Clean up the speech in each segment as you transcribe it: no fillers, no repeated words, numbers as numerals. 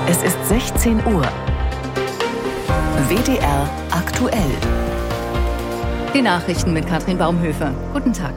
Es ist 16 Uhr. WDR aktuell. Die Nachrichten mit Katrin Baumhöfer. Guten Tag.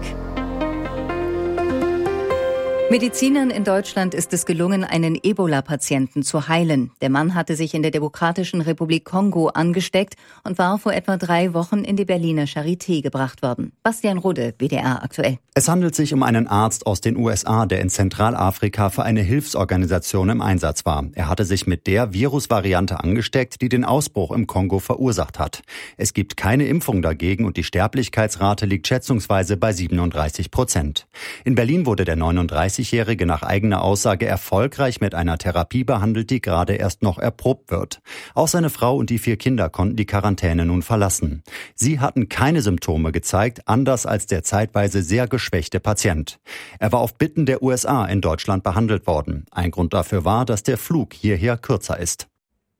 Medizinern in Deutschland ist es gelungen, einen Ebola-Patienten zu heilen. Der Mann hatte sich in der Demokratischen Republik Kongo angesteckt und war vor etwa 3 Wochen in die Berliner Charité gebracht worden. Bastian Rudde, WDR aktuell. Es handelt sich um einen Arzt aus den USA, der in Zentralafrika für eine Hilfsorganisation im Einsatz war. Er hatte sich mit der Virusvariante angesteckt, die den Ausbruch im Kongo verursacht hat. Es gibt keine Impfung dagegen und die Sterblichkeitsrate liegt schätzungsweise bei 37%. In Berlin wurde der 39-Jährige nach eigener Aussage erfolgreich mit einer Therapie behandelt, die gerade erst noch erprobt wird. Auch seine Frau und die 4 Kinder konnten die Quarantäne nun verlassen. Sie hatten keine Symptome gezeigt, anders als der zeitweise sehr geschwächte Patient. Er war auf Bitten der USA in Deutschland behandelt worden. Ein Grund dafür war, dass der Flug hierher kürzer ist.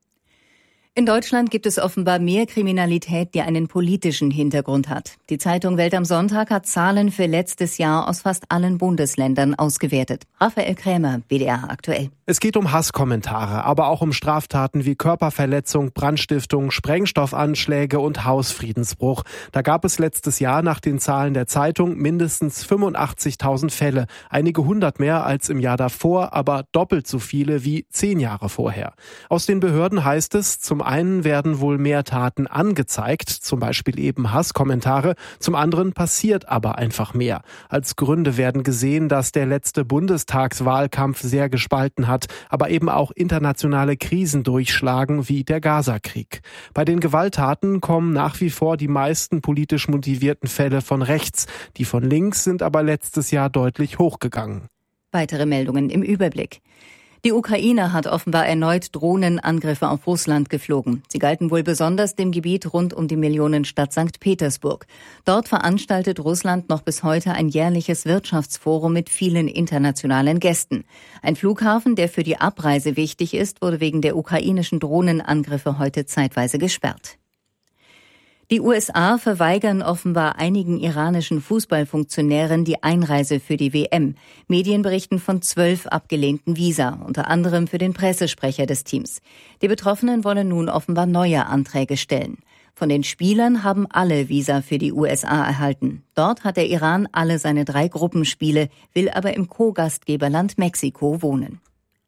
In Deutschland gibt es offenbar mehr Kriminalität, die einen politischen Hintergrund hat. Die Zeitung Welt am Sonntag hat Zahlen für letztes Jahr aus fast allen Bundesländern ausgewertet. Raphael Krämer, WDR aktuell. Es geht um Hasskommentare, aber auch um Straftaten wie Körperverletzung, Brandstiftung, Sprengstoffanschläge und Hausfriedensbruch. Da gab es letztes Jahr nach den Zahlen der Zeitung mindestens 85.000 Fälle. Einige 100 mehr als im Jahr davor, aber doppelt so viele wie 10 Jahre vorher. Aus den Behörden heißt es, zum einen werden wohl mehr Taten angezeigt, zum Beispiel eben Hasskommentare, zum anderen passiert aber einfach mehr. Als Gründe werden gesehen, dass der letzte Bundestagswahlkampf sehr gespalten hat, aber eben auch internationale Krisen durchschlagen wie der Gaza-Krieg. Bei den Gewalttaten kommen nach wie vor die meisten politisch motivierten Fälle von rechts. Die von links sind aber letztes Jahr deutlich hochgegangen. Weitere Meldungen im Überblick. Die Ukraine hat offenbar erneut Drohnenangriffe auf Russland geflogen. Sie galten wohl besonders dem Gebiet rund um die Millionenstadt St. Petersburg. Dort veranstaltet Russland noch bis heute ein jährliches Wirtschaftsforum mit vielen internationalen Gästen. Ein Flughafen, der für die Abreise wichtig ist, wurde wegen der ukrainischen Drohnenangriffe heute zeitweise gesperrt. Die USA verweigern offenbar einigen iranischen Fußballfunktionären die Einreise für die WM. Medien berichten von 12 abgelehnten Visa, unter anderem für den Pressesprecher des Teams. Die Betroffenen wollen nun offenbar neue Anträge stellen. Von den Spielern haben alle Visa für die USA erhalten. Dort hat der Iran alle seine 3 Gruppenspiele, will aber im Co-Gastgeberland Mexiko wohnen.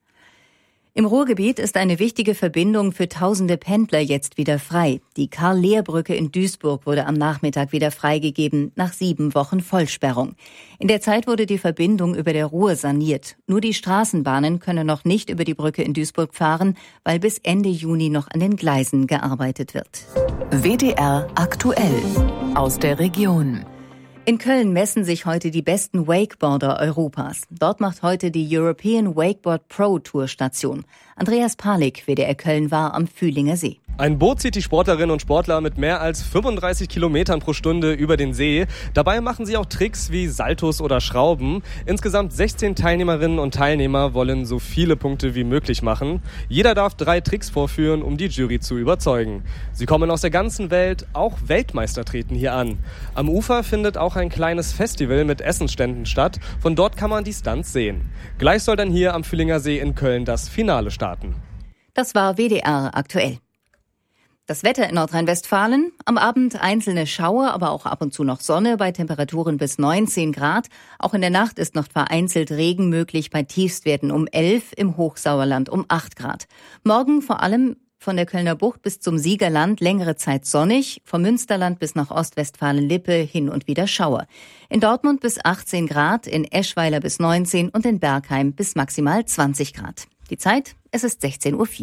Im Ruhrgebiet ist eine wichtige Verbindung für tausende Pendler jetzt wieder frei. Die Karl-Lehr-Brücke in Duisburg wurde am Nachmittag wieder freigegeben, nach 7 Wochen Vollsperrung. In der Zeit wurde die Verbindung über der Ruhr saniert. Nur die Straßenbahnen können noch nicht über die Brücke in Duisburg fahren, weil bis Ende Juni noch an den Gleisen gearbeitet wird. WDR aktuell aus der Region. In Köln messen sich heute die besten Wakeboarder Europas. Dort macht heute die European Wakeboard Pro Tour Station. Andreas Palik, WDR Köln, war am Fühlinger See. Ein Boot zieht die Sportlerinnen und Sportler mit mehr als 35 Kilometern pro Stunde über den See. Dabei machen sie auch Tricks wie Saltos oder Schrauben. Insgesamt 16 Teilnehmerinnen und Teilnehmer wollen so viele Punkte wie möglich machen. Jeder darf 3 Tricks vorführen, um die Jury zu überzeugen. Sie kommen aus der ganzen Welt, auch Weltmeister treten hier an. Am Ufer findet auch ein kleines Festival mit Essensständen statt. Von dort kann man die Stunts sehen. Gleich soll dann hier am Fühlinger See in Köln das Finale starten. Das war WDR aktuell. Das Wetter in Nordrhein-Westfalen. Am Abend einzelne Schauer, aber auch ab und zu noch Sonne bei Temperaturen bis 19 Grad. Auch in der Nacht ist noch vereinzelt Regen möglich bei Tiefstwerten um 11, im Hochsauerland um 8 Grad. Morgen vor allem von der Kölner Bucht bis zum Siegerland längere Zeit sonnig, vom Münsterland bis nach Ostwestfalen-Lippe hin und wieder Schauer. In Dortmund bis 18 Grad, in Eschweiler bis 19 und in Bergheim bis maximal 20 Grad. Die Zeit, es ist 16:04 Uhr.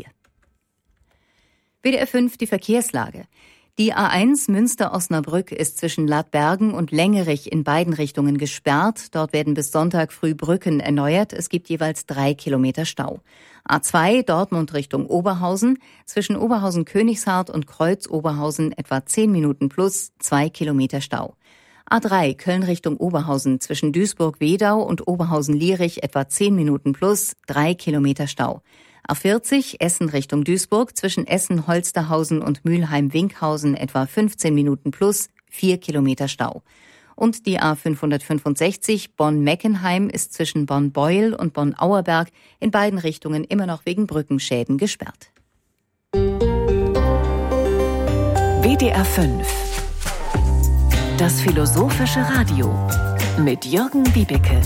WDR 5, die Verkehrslage. Die A1 Münster-Osnabrück ist zwischen Ladbergen und Längerich in beiden Richtungen gesperrt. Dort werden bis Sonntag früh Brücken erneuert. Es gibt jeweils 3 Kilometer Stau. A2 Dortmund Richtung Oberhausen. Zwischen Oberhausen-Königshardt und Kreuz-Oberhausen etwa 10 Minuten plus 2 Kilometer Stau. A3 Köln Richtung Oberhausen. Zwischen Duisburg-Wedau und Oberhausen-Lierich etwa 10 Minuten plus 3 Kilometer Stau. A40 Essen Richtung Duisburg, zwischen Essen-Holsterhausen und Mülheim-Winkhausen etwa 15 Minuten plus 4 Kilometer Stau. Und die A565 Bonn-Meckenheim ist zwischen Bonn-Beuel und Bonn-Auerberg in beiden Richtungen immer noch wegen Brückenschäden gesperrt. WDR 5. Das philosophische Radio mit Jürgen Wiebeke.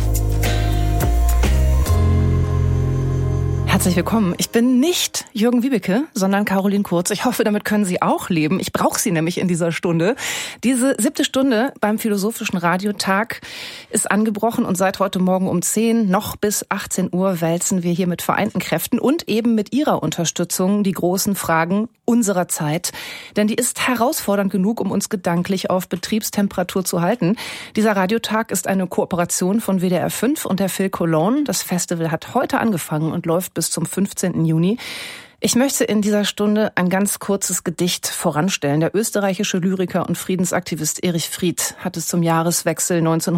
Herzlich willkommen. Ich bin nicht Jürgen Wiebeke, sondern Caroline Kurz. Ich hoffe, damit können Sie auch leben. Ich brauche Sie nämlich in dieser Stunde. Diese 7. Stunde beim Philosophischen Radiotag ist angebrochen und seit heute Morgen um 10 noch bis 18 Uhr wälzen wir hier mit vereinten Kräften und eben mit Ihrer Unterstützung die großen Fragen unserer Zeit. Denn die ist herausfordernd genug, um uns gedanklich auf Betriebstemperatur zu halten. Dieser Radiotag ist eine Kooperation von WDR 5 und der Phil Cologne. Das Festival hat heute angefangen und läuft bis zum 15. Juni. Ich möchte in dieser Stunde ein ganz kurzes Gedicht voranstellen. Der österreichische Lyriker und Friedensaktivist Erich Fried hat es zum Jahreswechsel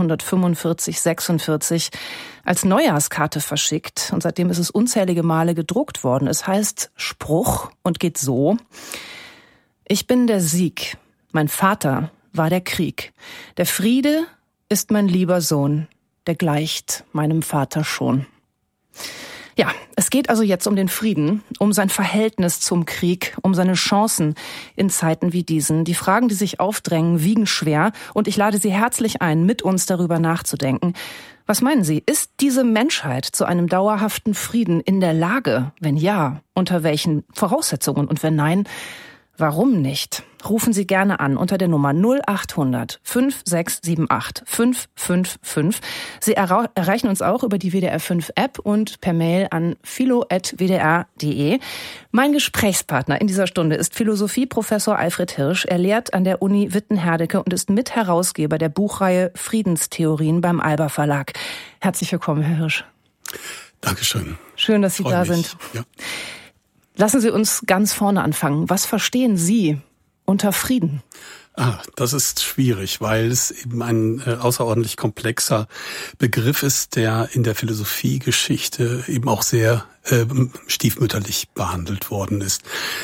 1945/46 als Neujahrskarte verschickt. Und seitdem ist es unzählige Male gedruckt worden. Es heißt Spruch und geht so: Ich bin der Sieg, mein Vater war der Krieg. Der Friede ist mein lieber Sohn, der gleicht meinem Vater schon. Ja, es geht also jetzt um den Frieden, um sein Verhältnis zum Krieg, um seine Chancen in Zeiten wie diesen. Die Fragen, die sich aufdrängen, wiegen schwer und ich lade Sie herzlich ein, mit uns darüber nachzudenken. Was meinen Sie, ist diese Menschheit zu einem dauerhaften Frieden in der Lage? Wenn ja, unter welchen Voraussetzungen? Und wenn nein, warum nicht? Rufen Sie gerne an unter der Nummer 0800 5678 555. Sie erreichen uns auch über die WDR 5 App und per Mail an philo@wdr.de. Mein Gesprächspartner in dieser Stunde ist Philosophieprofessor Alfred Hirsch. Er lehrt an der Uni Witten-Herdecke und ist Mitherausgeber der Buchreihe Friedenstheorien beim Alba Verlag. Herzlich willkommen, Herr Hirsch. Dankeschön. Schön, dass Sie da sind. Ja. Lassen Sie uns ganz vorne anfangen. Was verstehen Sie unter Frieden? Das ist schwierig, weil es eben ein außerordentlich komplexer Begriff ist, der in der Philosophiegeschichte eben auch sehr stiefmütterlich behandelt worden ist.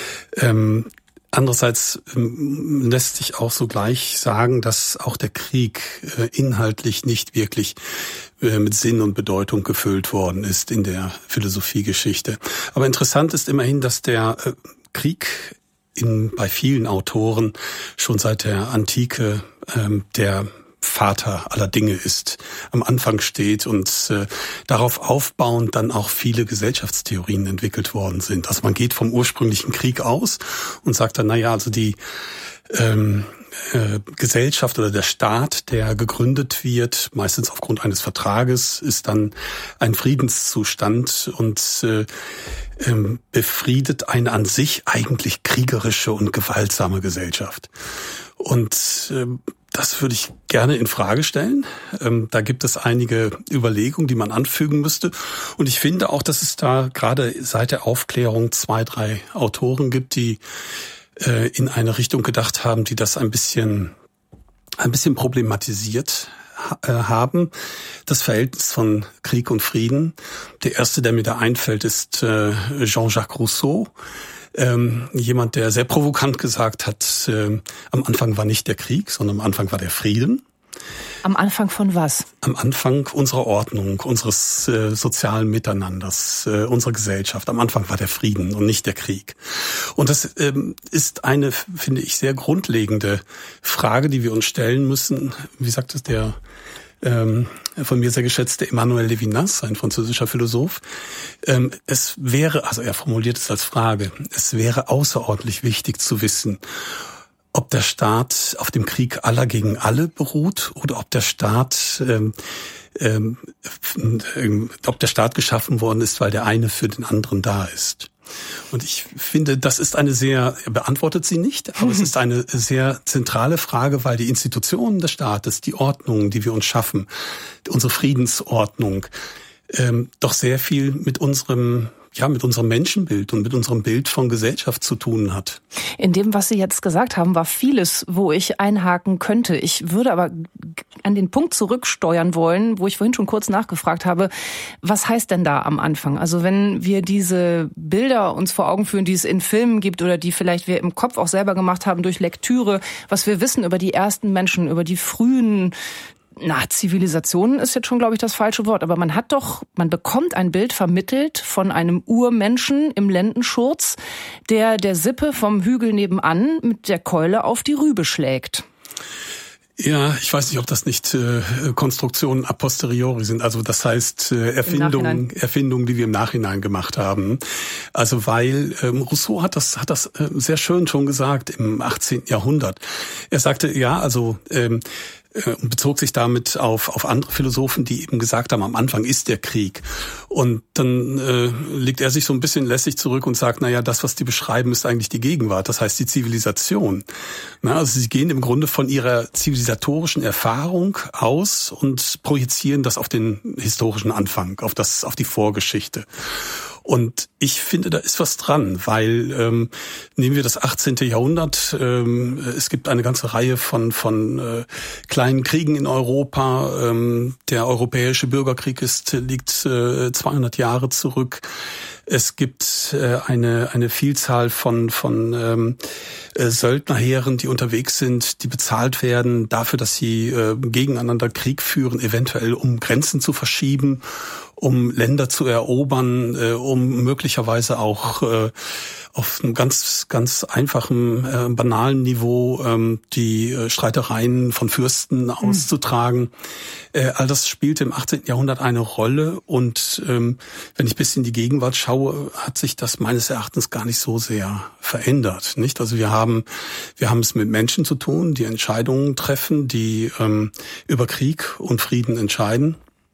Andererseits lässt sich auch sogleich sagen, dass auch der Krieg inhaltlich nicht wirklich mit Sinn und Bedeutung gefüllt worden ist in der Philosophiegeschichte. Aber interessant ist immerhin, dass der Krieg bei vielen Autoren schon seit der Antike der Vater aller Dinge ist, am Anfang steht und darauf aufbauend dann auch viele Gesellschaftstheorien entwickelt worden sind. Also man geht vom ursprünglichen Krieg aus und sagt dann, also die Gesellschaft oder der Staat, der gegründet wird, meistens aufgrund eines Vertrages, ist dann ein Friedenszustand und befriedet eine an sich eigentlich kriegerische und gewaltsame Gesellschaft. Und das würde ich gerne in Frage stellen. Da gibt es einige Überlegungen, die man anfügen müsste. Und ich finde auch, dass es da gerade seit der Aufklärung 2, 3 Autoren gibt, die in eine Richtung gedacht haben, die das ein bisschen problematisiert haben, das Verhältnis von Krieg und Frieden. Der erste, der mir da einfällt, ist Jean-Jacques Rousseau. Jemand, der sehr provokant gesagt hat, am Anfang war nicht der Krieg, sondern am Anfang war der Frieden. Am Anfang von was? Am Anfang unserer Ordnung, unseres sozialen Miteinanders, unserer Gesellschaft. Am Anfang war der Frieden und nicht der Krieg. Und das ist eine, finde ich, sehr grundlegende Frage, die wir uns stellen müssen. Wie sagt es der von mir sehr geschätzte Emmanuel Levinas, ein französischer Philosoph. Es wäre, also er formuliert es als Frage, es wäre außerordentlich wichtig zu wissen, ob der Staat auf dem Krieg aller gegen alle beruht oder ob der Staat geschaffen worden ist, weil der eine für den anderen da ist. Und ich finde, das ist er beantwortet sie nicht, aber es ist eine sehr zentrale Frage, weil die Institutionen des Staates, die Ordnung, die wir uns schaffen, unsere Friedensordnung, doch sehr viel mit unserem Menschenbild und mit unserem Bild von Gesellschaft zu tun hat. In dem, was Sie jetzt gesagt haben, war vieles, wo ich einhaken könnte. Ich würde aber an den Punkt zurücksteuern wollen, wo ich vorhin schon kurz nachgefragt habe, was heißt denn da am Anfang? Also wenn wir diese Bilder uns vor Augen führen, die es in Filmen gibt oder die vielleicht wir im Kopf auch selber gemacht haben durch Lektüre, was wir wissen über die ersten Menschen, über die frühen Zivilisationen ist jetzt schon, glaube ich, das falsche Wort. Aber man bekommt ein Bild vermittelt von einem Urmenschen im Lendenschurz, der Sippe vom Hügel nebenan mit der Keule auf die Rübe schlägt. Ja, ich weiß nicht, ob das nicht Konstruktionen a posteriori sind. Also das heißt Erfindungen, die wir im Nachhinein gemacht haben. Also weil Rousseau hat das sehr schön schon gesagt im 18. Jahrhundert. Er sagte, und bezog sich damit auf andere Philosophen, die eben gesagt haben, am Anfang ist der Krieg. Und dann legt er sich so ein bisschen lässig zurück und sagt, das, was die beschreiben, ist eigentlich die Gegenwart. Das heißt die Zivilisation. Also sie gehen im Grunde von ihrer zivilisatorischen Erfahrung aus und projizieren das auf den historischen Anfang, auf die Vorgeschichte. Und ich finde, da ist was dran, weil nehmen wir das 18. Jahrhundert, es gibt eine ganze Reihe von kleinen Kriegen in Europa. Der europäische Bürgerkrieg liegt 200 Jahre zurück. Es gibt eine Vielzahl von Söldnerheeren, die unterwegs sind, die bezahlt werden dafür, dass sie gegeneinander Krieg führen, eventuell um Grenzen zu verschieben, um Länder zu erobern, um möglicherweise auch auf einem ganz, ganz einfachen, banalen Niveau die Streitereien von Fürsten auszutragen. All das spielte im 18. Jahrhundert eine Rolle und wenn ich bis in die Gegenwart schaue, hat sich das meines Erachtens gar nicht so sehr verändert, nicht? Also wir haben es mit Menschen zu tun, die Entscheidungen treffen, die über Krieg und Frieden entscheiden.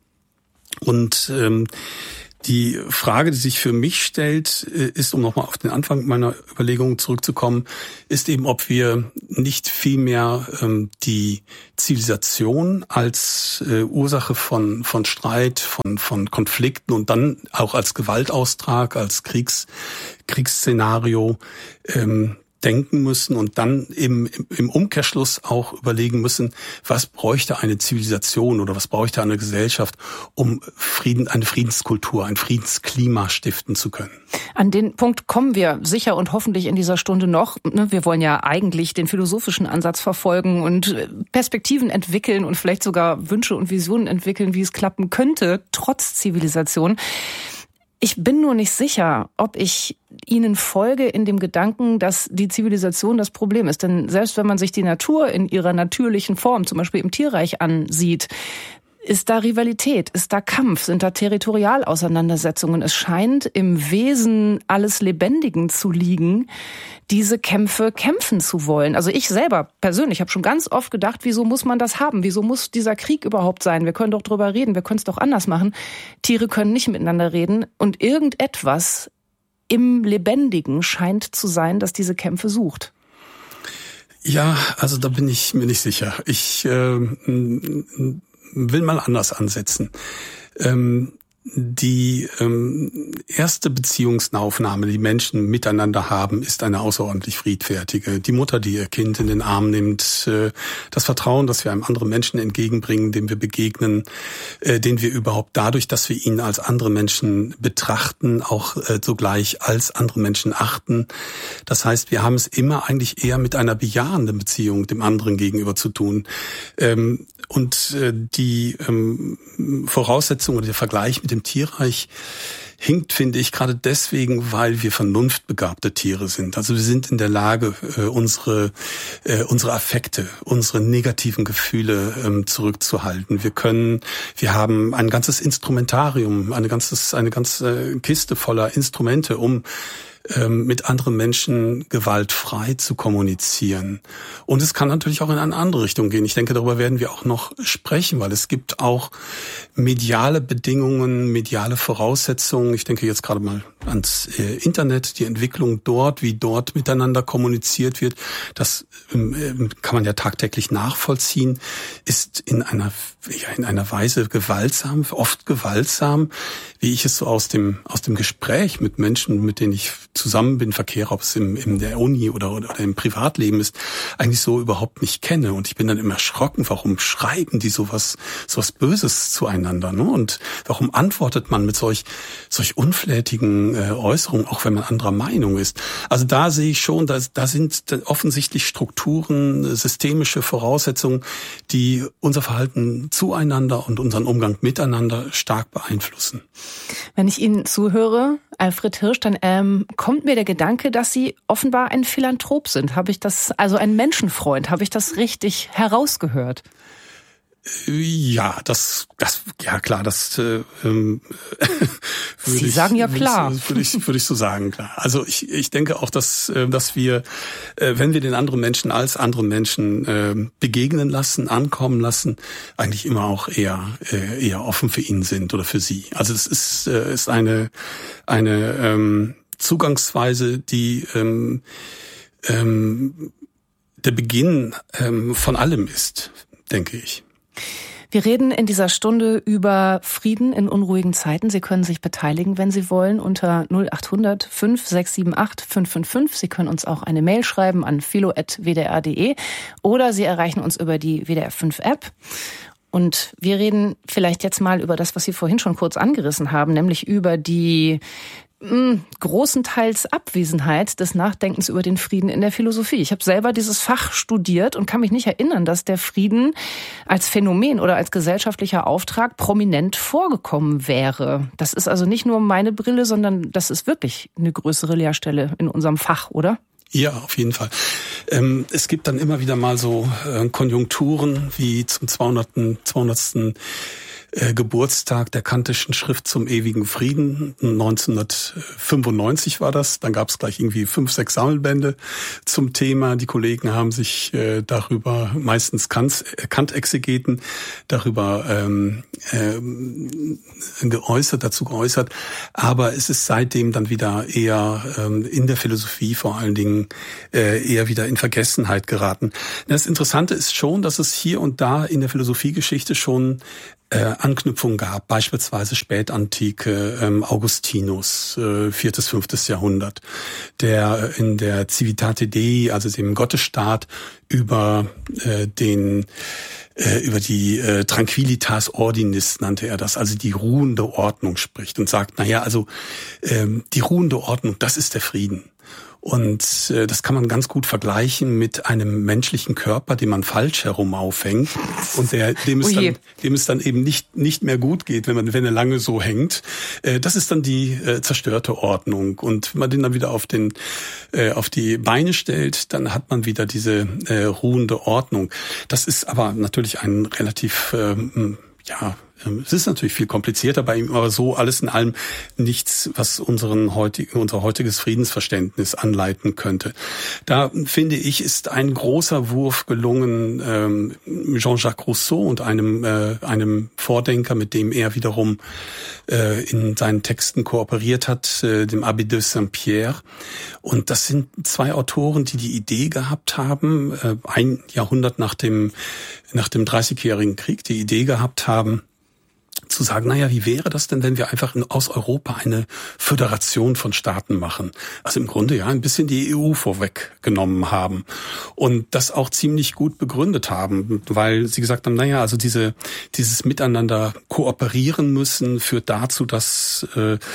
Und die Frage, die sich für mich stellt, ist, um nochmal auf den Anfang meiner Überlegungen zurückzukommen, ist eben, ob wir nicht vielmehr die Zivilisation als Ursache von Streit, von Konflikten und dann auch als Gewaltaustrag, als Kriegsszenario denken müssen und dann im Umkehrschluss auch überlegen müssen, was bräuchte eine Zivilisation oder was bräuchte eine Gesellschaft, um eine Friedenskultur, ein Friedensklima stiften zu können. An den Punkt kommen wir sicher und hoffentlich in dieser Stunde noch. Wir wollen ja eigentlich den philosophischen Ansatz verfolgen und Perspektiven entwickeln und vielleicht sogar Wünsche und Visionen entwickeln, wie es klappen könnte, trotz Zivilisation. Ich bin nur nicht sicher, ob ich Ihnen folge in dem Gedanken, dass die Zivilisation das Problem ist. Denn selbst wenn man sich die Natur in ihrer natürlichen Form, zum Beispiel im Tierreich, ansieht, ist da Rivalität, ist da Kampf, sind da Territorialauseinandersetzungen. Es scheint im Wesen alles Lebendigen zu liegen, diese Kämpfe kämpfen zu wollen. Also ich selber persönlich habe schon ganz oft gedacht, wieso muss man das haben? Wieso muss dieser Krieg überhaupt sein? Wir können doch drüber reden, wir können es doch anders machen. Tiere können nicht miteinander reden und irgendetwas im Lebendigen scheint zu sein, das diese Kämpfe sucht. Ja, also da bin ich mir nicht sicher. Ich will mal anders ansetzen. Die erste Beziehungsaufnahme, die Menschen miteinander haben, ist eine außerordentlich friedfertige. Die Mutter, die ihr Kind in den Arm nimmt, das Vertrauen, das wir einem anderen Menschen entgegenbringen, dem wir begegnen, den wir überhaupt dadurch, dass wir ihn als andere Menschen betrachten, auch sogleich als andere Menschen achten. Das heißt, wir haben es immer eigentlich eher mit einer bejahenden Beziehung dem anderen gegenüber zu tun. Und die Voraussetzung oder der Vergleich mit dem Tierreich hinkt, finde ich, gerade deswegen, weil wir vernunftbegabte Tiere sind. Also wir sind in der Lage, unsere Affekte, unsere negativen Gefühle zurückzuhalten. Wir haben ein ganzes Instrumentarium, eine ganze Kiste voller Instrumente, um mit anderen Menschen gewaltfrei zu kommunizieren. Und es kann natürlich auch in eine andere Richtung gehen. Ich denke, darüber werden wir auch noch sprechen, weil es gibt auch mediale Bedingungen, mediale Voraussetzungen. Ich denke jetzt gerade mal ans Internet, die Entwicklung dort, wie dort miteinander kommuniziert wird, das kann man ja tagtäglich nachvollziehen, ist in einer Weise gewaltsam, oft gewaltsam, wie ich es so aus dem Gespräch mit Menschen, mit denen ich zusammen bin, verkehre, ob es in der Uni oder im Privatleben ist, eigentlich so überhaupt nicht kenne. Und ich bin dann immer erschrocken, warum schreiben die sowas Böses zueinander, ne? Und warum antwortet man mit solch unflätigen Äußerungen, auch wenn man anderer Meinung ist? Also da sehe ich schon, da sind offensichtlich Strukturen, systemische Voraussetzungen, die unser Verhalten zueinander und unseren Umgang miteinander stark beeinflussen. Wenn ich Ihnen zuhöre, Alfred Hirsch, dann kommt mir der Gedanke, dass Sie offenbar ein Philanthrop sind. Habe ich das, also ein Menschenfreund, habe ich das richtig herausgehört? Ja, ja klar, Sie sagen ja klar. Würde ich so sagen, klar. Also ich denke auch, dass wir, wenn wir den anderen Menschen als anderen Menschen begegnen lassen, ankommen lassen, eigentlich immer auch eher offen für ihn sind oder für sie. Also das ist eine Zugangsweise, die der Beginn von allem ist, denke ich. Wir reden in dieser Stunde über Frieden in unruhigen Zeiten. Sie können sich beteiligen, wenn Sie wollen, unter 0800 5678 555. Sie können uns auch eine Mail schreiben an philo@wdr.de oder Sie erreichen uns über die WDR 5 App. Und wir reden vielleicht jetzt mal über das, was Sie vorhin schon kurz angerissen haben, nämlich über die großenteils Abwesenheit des Nachdenkens über den Frieden in der Philosophie. Ich habe selber dieses Fach studiert und kann mich nicht erinnern, dass der Frieden als Phänomen oder als gesellschaftlicher Auftrag prominent vorgekommen wäre. Das ist also nicht nur meine Brille, sondern das ist wirklich eine größere Lehrstelle in unserem Fach, oder? Ja, auf jeden Fall. Es gibt dann immer wieder mal so Konjunkturen wie zum 200. Geburtstag der Kantischen Schrift zum ewigen Frieden. 1995 war das. Dann gab es gleich irgendwie 5, 6 Sammelbände zum Thema. Die Kollegen haben sich darüber, meistens Kant-Exegeten, darüber dazu geäußert. Aber es ist seitdem dann wieder eher in der Philosophie vor allen Dingen eher wieder in Vergessenheit geraten. Das Interessante ist schon, dass es hier und da in der Philosophiegeschichte schon Anknüpfungen gab, beispielsweise Spätantike, Augustinus, 4., 5. Jahrhundert, der in der Civitate Dei, also dem Gottesstaat, über die Tranquillitas Ordinis nannte er das, also die ruhende Ordnung spricht und sagt, die ruhende Ordnung, das ist der Frieden. Und das kann man ganz gut vergleichen mit einem menschlichen Körper, den man falsch herum aufhängt und dem es dann eben nicht mehr gut geht, wenn er lange so hängt. Das ist dann die zerstörte Ordnung. Und wenn man den dann wieder auf die Beine stellt, dann hat man wieder diese ruhende Ordnung. Das ist aber natürlich ein relativ es ist natürlich viel komplizierter bei ihm, aber so alles in allem nichts, was unser heutiges Friedensverständnis anleiten könnte. Da, finde ich, ist ein großer Wurf gelungen, Jean-Jacques Rousseau und einem Vordenker, mit dem er wiederum in seinen Texten kooperiert hat, dem Abbé de Saint-Pierre. Und das sind 2 Autoren, die Idee gehabt haben, ein Jahrhundert nach dem 30-jährigen Krieg, die Idee gehabt haben, zu sagen, wie wäre das denn, wenn wir einfach aus Europa eine Föderation von Staaten machen? Also im Grunde ein bisschen die EU vorweggenommen haben und das auch ziemlich gut begründet haben, weil sie gesagt haben, dieses Miteinander kooperieren müssen führt dazu, dass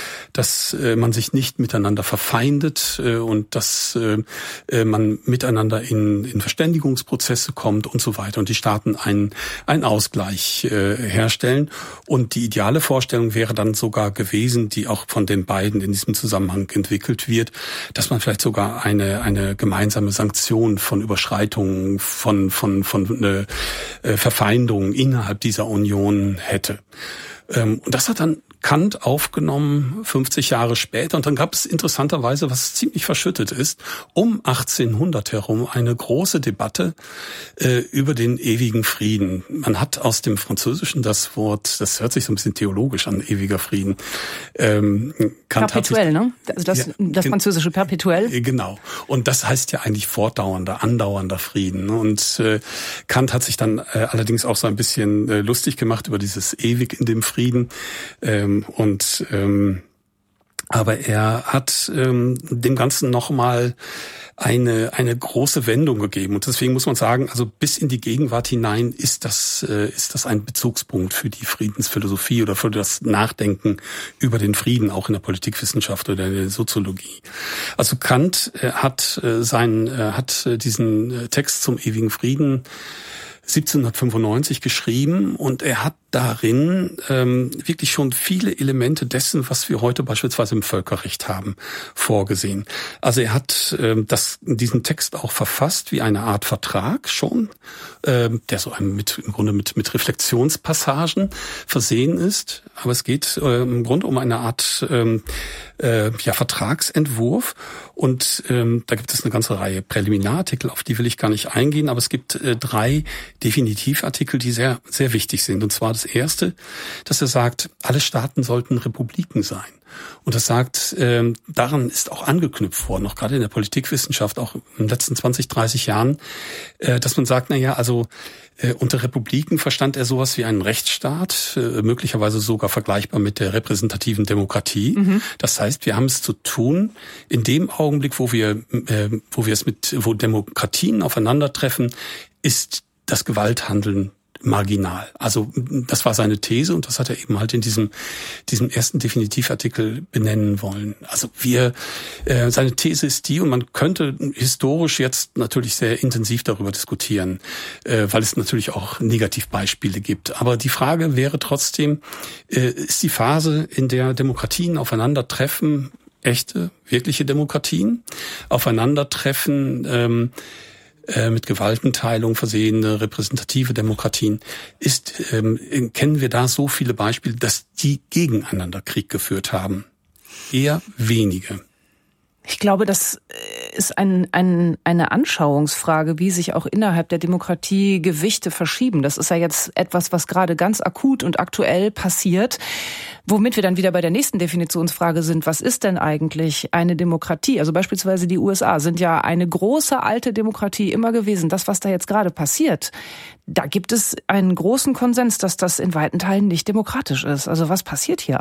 man sich nicht miteinander verfeindet und dass man miteinander in Verständigungsprozesse kommt und so weiter und die Staaten einen Ausgleich herstellen. Und die ideale Vorstellung wäre dann sogar gewesen, die auch von den beiden in diesem Zusammenhang entwickelt wird, dass man vielleicht sogar eine gemeinsame Sanktion von Überschreitungen, von Verfeindungen innerhalb dieser Union hätte. Und das hat dann Kant aufgenommen, 50 Jahre später. Und dann gab es interessanterweise, was ziemlich verschüttet ist, um 1800 herum eine große Debatte über den ewigen Frieden. Man hat aus dem Französischen das Wort, das hört sich so ein bisschen theologisch an, ewiger Frieden. Kant perpetuell, ne? Also das französische perpetuell. Genau. Und das heißt ja eigentlich fortdauernder, andauernder Frieden. Und Kant hat sich dann allerdings auch so ein bisschen lustig gemacht über dieses ewig in dem Frieden. Aber er hat dem Ganzen nochmal eine große Wendung gegeben. Und deswegen muss man sagen, also bis in die Gegenwart hinein ist das ein Bezugspunkt für die Friedensphilosophie oder für das Nachdenken über den Frieden, auch in der Politikwissenschaft oder in der Soziologie. Also Kant hat diesen Text zum ewigen Frieden 1795 geschrieben und er hat darin wirklich schon viele Elemente dessen, was wir heute beispielsweise im Völkerrecht haben, vorgesehen. Also er hat diesen Text auch verfasst wie eine Art Vertrag schon, der so im Grunde mit Reflexionspassagen versehen ist. Aber es geht im Grunde um eine Art Vertragsentwurf. Und da gibt es eine ganze Reihe Präliminarartikel, auf die will ich gar nicht eingehen, aber es gibt 3 Definitivartikel, die sehr, sehr wichtig sind. Und zwar das erste, dass er sagt, alle Staaten sollten Republiken sein. Und das sagt, daran ist auch angeknüpft worden, auch gerade in der Politikwissenschaft, auch in den letzten 20, 30 Jahren, dass man sagt, unter Republiken verstand er sowas wie einen Rechtsstaat, möglicherweise sogar vergleichbar mit der repräsentativen Demokratie. Mhm. Das heißt, wir haben es zu tun, in dem Augenblick, wo Demokratien aufeinandertreffen, ist das Gewalthandeln marginal. Also das war seine These und das hat er eben halt in diesem ersten Definitivartikel benennen wollen. Also seine These ist die, und man könnte historisch jetzt natürlich sehr intensiv darüber diskutieren, weil es natürlich auch Negativbeispiele gibt. Aber die Frage wäre trotzdem, ist die Phase, in der Demokratien aufeinandertreffen, echte, wirkliche Demokratien, aufeinandertreffen, mit Gewaltenteilung versehene repräsentative Demokratien, kennen wir da so viele Beispiele, dass die gegeneinander Krieg geführt haben? Eher wenige. Ich glaube, das ist eine Anschauungsfrage, wie sich auch innerhalb der Demokratie Gewichte verschieben. Das ist ja jetzt etwas, was gerade ganz akut und aktuell passiert, womit wir dann wieder bei der nächsten Definitionsfrage sind. Was ist denn eigentlich eine Demokratie? Also beispielsweise die USA sind ja eine große alte Demokratie immer gewesen. Das, was da jetzt gerade passiert, da gibt es einen großen Konsens, dass das in weiten Teilen nicht demokratisch ist. Also was passiert hier